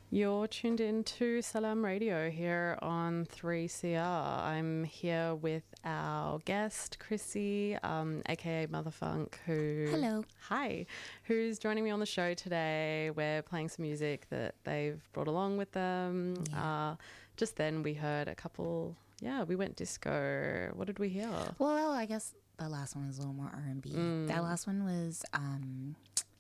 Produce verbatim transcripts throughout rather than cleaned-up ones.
You're tuned in to Salam Radio here on three C R. I'm here with our guest, Chrissy, um, aka Motherfunk, who... Hello. Hi. Who's joining me on the show today. We're playing some music that they've brought along with them. Yeah. Uh, just then we heard a couple... Yeah, we went disco. What did we hear? Well, I guess the last one was a little more R and B. Mm. That last one was um,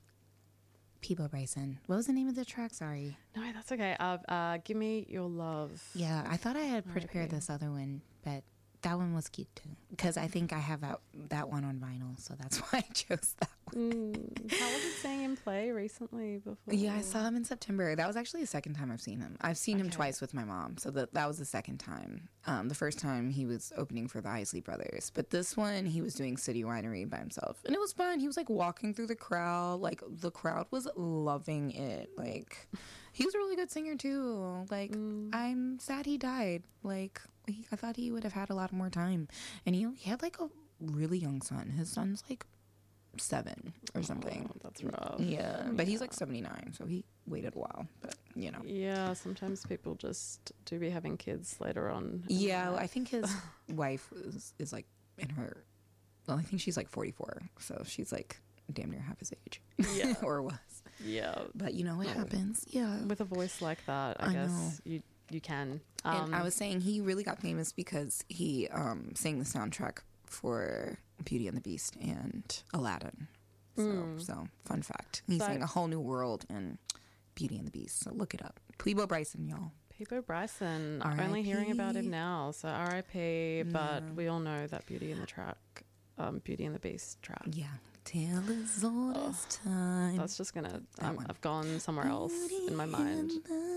Peebo Bryson. What was the name of the track? Sorry. No, that's okay. Uh, uh, Give Me Your Love. Yeah, I thought I had prepared Okay. this other one, but that one was cute too. Because I think I have that, that one on vinyl, so that's why I chose that one. Mm. How was it seeing him play recently before? Yeah, I saw him in September. That was actually the second time I've seen him. I've seen him Okay. twice with my mom, so that that was the second time. Um, the first time he was opening for the Isley Brothers, but this one he was doing City Winery by himself, and it was fun. He was like walking through the crowd, like the crowd was loving it. Like he was a really good singer too. Like Mm. I'm sad he died. Like he, I thought he would have had a lot more time, and he he had like a really young son. His son's like seven or something. Oh, that's rough. Yeah, but he's like seventy-nine, so he waited a while. But you know, Yeah, sometimes people just do be having kids later on. in yeah, life. I think his wife is, is like in her. Well, I think she's like forty-four, so she's like damn near half his age. Yeah. or was. Yeah. But you know what happens? Yeah, With a voice like that, I, I guess you you can. and Um, I was saying he really got famous because he um, sang the soundtrack for Beauty and the Beast and Aladdin. So, Mm. so fun fact, he So- sang A Whole New World in Beauty and the Beast. So look it up. Peebo Bryson, y'all. Peebo Bryson. R I P Only hearing about him now, so R I P. But we all know that Beauty and the track, um, Beauty and the Beast track. Yeah. Tale as old as time. That's just gonna. That Um, one. I've gone somewhere else in my mind.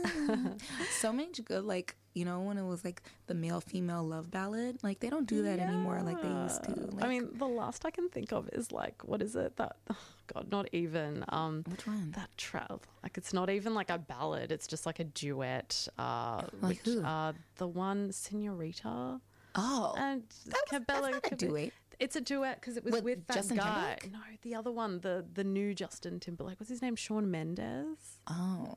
So much good, like, you know, when it was like the male female love ballad, like they don't do that anymore like they used to. Like, I mean, the last I can think of is like, what is it? That, oh God, not even. Um, which one? That trail. Like, it's not even like a ballad. It's just like a duet. Uh, Like which, who? Uh, the one, Senorita. Oh, And that was, Cabela. that's not a Cabela- duet. It's a duet because it was With with that Justin guy. Timberlake? No, the other one, the the new Justin Timberlake. What's his name? Shawn Mendes. Oh,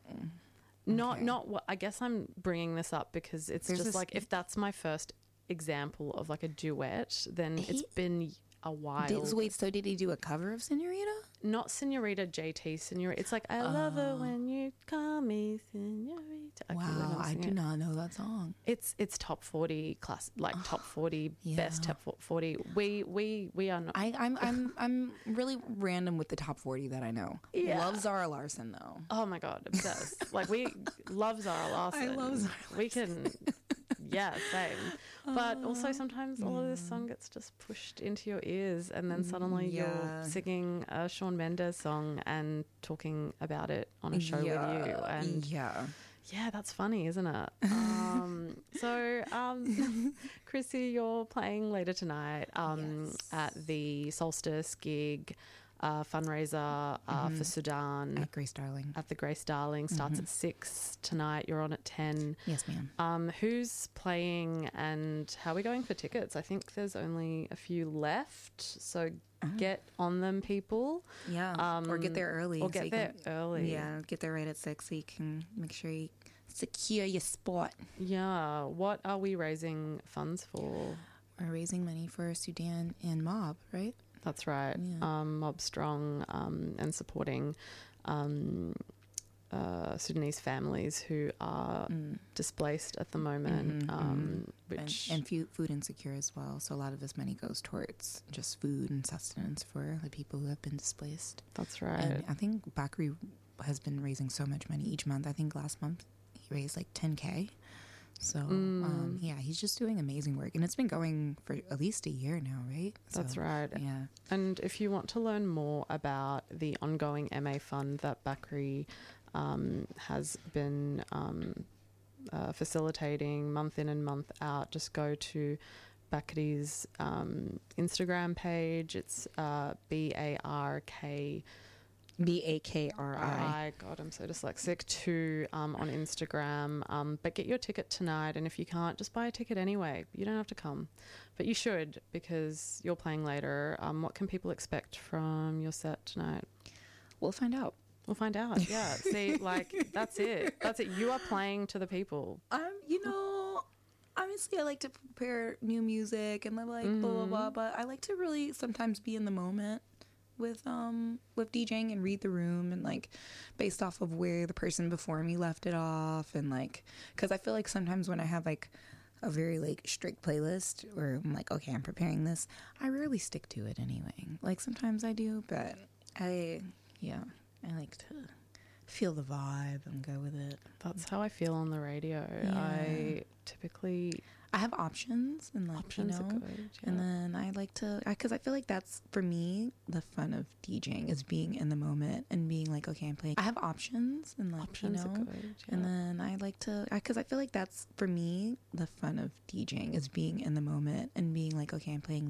Not Okay. not what I guess I'm bringing this up because it's There's just this- like if that's my first example of like a duet, then He- it's been a while. did, wait. So did he do a cover of Senorita? Not Senorita J T Senorita. It's like I love it when you call me Senorita. Okay, we're Wow, not I singing do it. not know that song. It's it's top forty class, like top forty yeah. best top forty. We we we are not. I, I'm I'm I'm really random with the top forty that I know. Yeah. Love Zara Larson though. Oh my God, obsessed. Like we love Zara Larson. I love Zara We can, yeah, same. But also sometimes a lot of this song gets just pushed into your ears, and then suddenly Yeah. you're singing a Shawn Mendes song and talking about it on a show yeah, with you. And yeah. yeah, that's funny, isn't it? Um, so, um, Chrissy, you're playing later tonight um, Yes. at the Solstice gig uh, fundraiser uh, for Sudan At Grace Darling. at the Grace Darling. Starts at six tonight. You're on at ten. Yes, ma'am. Um, who's playing and how are we going for tickets? I think there's only a few left, so get on them, people. Yeah, Um, or get there early. or so get you there can- early. Yeah, get there right at six so you can make sure you secure your spot. Yeah. What are we raising funds for? We're raising money for Sudan and Mob, right? That's right. Yeah. Um, Mob Strong um, and supporting um, uh, Sudanese families who are displaced at the moment, Mhm, um, And, which and fu- food insecure as well. So a lot of this money goes towards just food and sustenance for the people who have been displaced. that's right. And I think Bakri has been raising so much money each month. I think last month he raised like ten K. So, Mm. um, yeah, he's just doing amazing work. And it's been going for at least a year now, right? That's So, right. Yeah. And if you want to learn more about the ongoing M A fund that Bakri um, has been um, uh, facilitating month in and month out, just go to Bakri's um, Instagram page. It's uh, B A R K B A K R I. I, God, I'm so dyslexic too, um, on Instagram. Um, but get your ticket tonight, and if you can't, just buy a ticket anyway. You don't have to come, but you should because you're playing later. Um, what can people expect from your set tonight? We'll find out. We'll find out. Yeah. See, like, that's it. That's it. You are playing to the people. Um, you know, obviously I like to prepare new music and like mm. blah blah blah, but I like to really sometimes be in the moment with um with DJing and read the room and like based off of where the person before me left it off, and like because I feel like sometimes when I have like a very like strict playlist where I'm like, okay, I'm preparing this, I rarely stick to it anyway. Like sometimes I do, but I yeah I like to feel the vibe and go with it. That's how I feel on the radio. Yeah. I typically I have options and like options you know, are good, yeah. And then I like to because I, I feel like that's for me the fun of DJing is being in the moment and being like, okay, I'm playing. I have options and like options you know, are good, yeah. And then I like to because I, I feel like that's for me the fun of DJing is being in the moment and being like, okay, I'm playing